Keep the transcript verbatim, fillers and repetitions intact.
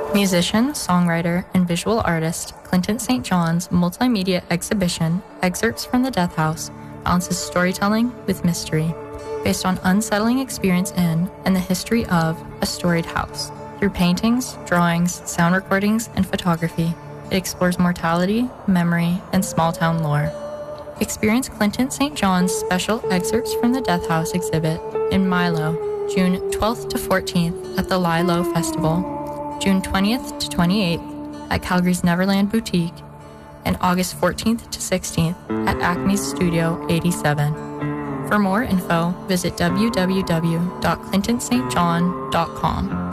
Musician, songwriter, and visual artist Clinton Saint John's multimedia exhibition, Excerpts from the Death House, balances storytelling with mystery, based on unsettling experience in and the history of a storied house. Through paintings, drawings, sound recordings, and photography, it explores mortality, memory, and small-town lore. Experience Clinton Saint John's special Excerpts from the Death House exhibit in Milo, June twelfth to fourteenth at the Lilo Festival, June twentieth to twenty-eighth at Calgary's Neverland Boutique, and August fourteenth to sixteenth at Acme's Studio eighty-seven. For more info, visit w w w dot clinton st john dot com.